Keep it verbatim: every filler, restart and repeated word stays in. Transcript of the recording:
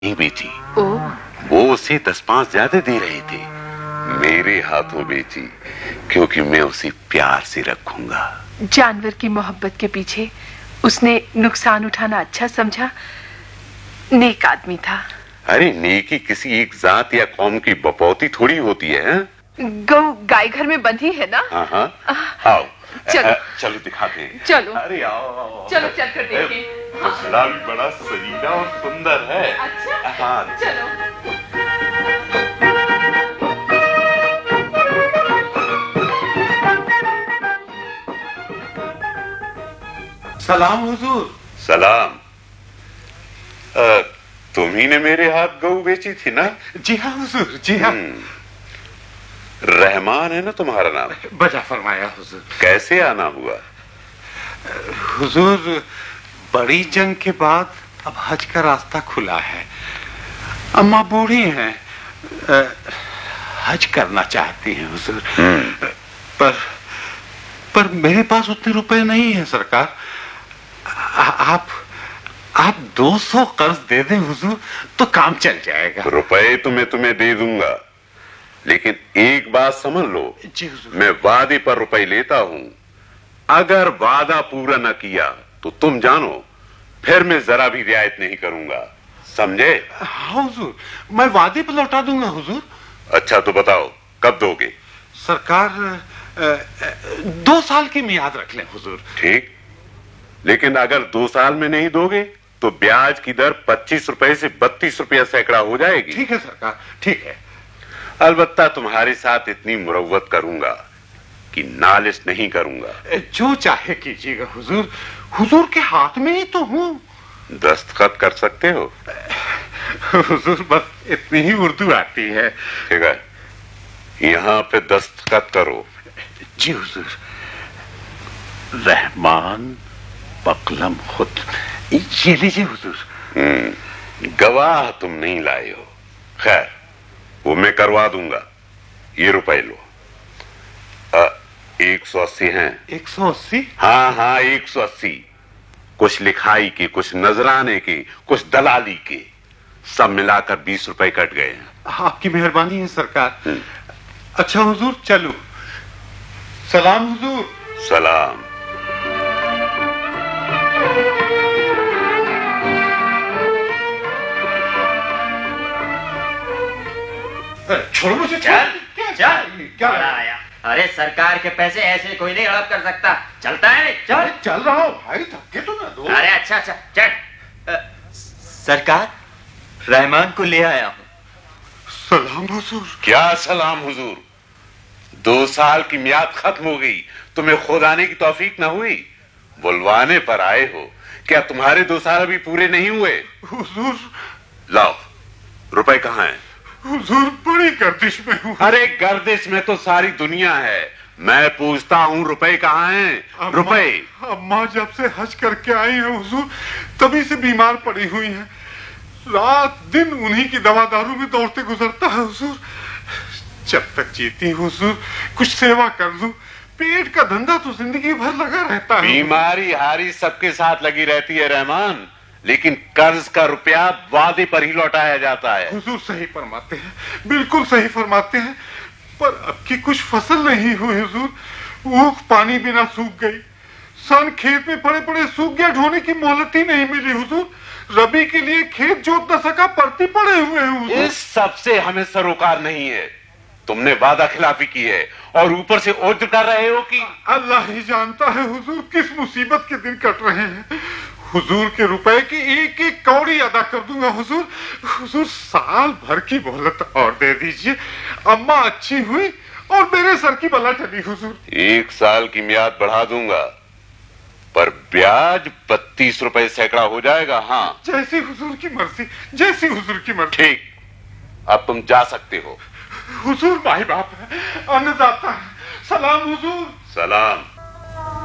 नहीं बेची। वो उसे दस पांच ज्यादा दे रहे थे, मेरे हाथों बेची, क्योंकि मैं उसे प्यार से रखूंगा। जानवर की मोहब्बत के पीछे उसने नुकसान उठाना अच्छा समझा। नेक आदमी था। अरे नेकी किसी एक जात या कौम की बपौती थोड़ी होती है। गौ गाय घर में बंधी है ना। हाँ हाँ, आओ चलो चलो दिखाते हैं। चलो अरे आओ आओ, चलो चल कर देखें। घोंसला भी बड़ा सजीला और सुंदर है। अच्छा हाँ चलो। सलाम हुजूर। सलाम। आ, तुम्ही ने मेरे हाथ गऊ बेची थी ना? जी हाँ हुजूर, जी हाँ। रहमान है ना तुम्हारा नाम? बजा फरमाया हुजूर। कैसे आना हुआ? हुजूर, बड़ी जंग के बाद अब हज का रास्ता खुला है। अम्मा बूढ़ी हैं, हज करना चाहती हैं हुजूर। पर पर मेरे पास उतने रुपए नहीं है सरकार। आ, आप आप दो सौ कर्ज दे दें हुजूर तो काम चल जाएगा। रुपए तो मैं तुम्हें दे दूंगा, लेकिन एक बात समझ लो, जी हुजूर। मैं वादे पर रुपए लेता हूं। अगर वादा पूरा न किया तो तुम जानो फिर मैं जरा भी रियायत नहीं करूंगा, समझे? हाँ हुजूर, मैं वादे पर लौटा दूंगा हुजूर। अच्छा तो बताओ कब दोगे? सरकार आ, आ, दो साल की मियाद रख लें हुजूर। ठीक, लेकिन अगर दो साल में नहीं दोगे तो ब्याज की दर पच्चीस रुपए से बत्तीस रुपया सैकड़ा हो जाएगी। ठीक है सरकार, ठीक है। अलबत्ता तुम्हारे साथ इतनी मुरव्वत करूंगा कि नालिश नहीं करूंगा। जो चाहे कीजिएगा हुजूर, हुजूर के हाथ में ही तो हूँ। दस्तखत कर सकते हो? हुजूर बस इतनी ही उर्दू आती है। ठीक है, यहाँ पे दस्तखत करो। जी हुजूर। रहमान बकलम खुद। ये लीजिए हुजूर। गवाह तुम नहीं लाए हो, खैर वो मैं करवा दूंगा। ये रुपए लो। आ, एक सौ अस्सी हैं। एक सौ अस्सी? हाँ हाँ एक सौ अस्सी। कुछ लिखाई के, कुछ नजराने के, कुछ दलाली के, सब मिलाकर बीस रुपए कट गए हैं। आपकी मेहरबानी है सरकार। अच्छा हुजूर चलो। सलाम हुजूर। सलाम। छोड़ो मुझे। चल चल। क्या आया? अरे सरकार के पैसे ऐसे कोई नहीं हड़प कर सकता। चलता है? चल चल रहा हूँ भाई, धक्के तो ना दो। अरे अच्छा अच्छा चल। सरकार, रहमान को ले आया हूँ। सलाम हुजूर। क्या सलाम हुजूर? दो साल की मियाद खत्म हो गई, तुम्हें खुद आने की तौफीक ना हुई, बुलवाने पर आए हो। क्या तुम्हारे दो साल अभी पूरे नहीं हुए? हुजूर। लाओ, रुपए कहाँ हैं? हुजूर बड़ी गर्दिश में हूँ। अरे गर्दिश में तो सारी दुनिया है, मैं पूछता हूँ रुपए कहाँ हैं? रुपए। अम्मा जब से हज करके आई है हुजूर, तभी से बीमार पड़ी हुई है। रात दिन उन्हीं की दवा दारू में दौड़ते गुजरता है हुजूर। जब तक जीती हूँ हुजूर कुछ सेवा कर लूं। पेट का धंधा तो जिंदगी भर लगा रहता है। बीमारी हारी सबके साथ लगी रहती है रहमान, लेकिन कर्ज का रुपया वादे पर ही लौटाया जाता है। हुजूर सही फरमाते हैं, बिल्कुल सही फरमाते हैं। पर अब की कुछ फसल नहीं हुई हुजूर। ऊख पानी बिना सूख गई, सन खेत में पड़े पड़े सूख गया, ढोने की मोहलत ही नहीं मिली हुजूर। रबी के लिए खेत जोत न सका, परती पड़े हुए हैं हुजूर। इस सब से हमें सरोकार नहीं है। तुमने वादा खिलाफी की है और ऊपर से उज्र कर रहे हो कि अल्लाह ही जानता है हुजूर किस मुसीबत के दिन कट रहे हैं। हुजूर के रुपए की एक एक कौड़ी अदा कर दूंगा हुजूर। हुजूर साल भर की मोहलत और दे दीजिए। अम्मा अच्छी हुई और मेरे सर की बला टली हुजूर। एक साल की मियाद बढ़ा दूंगा, पर ब्याज बत्तीस रुपए सैकड़ा हो जाएगा। हाँ, जैसी हुजूर की मर्जी, जैसी हुजूर की मर्जी। ठीक, अब तुम जा सकते हो। हुजूर माई बाप है, अन्नदाता है। सलाम हुजूर। सलाम।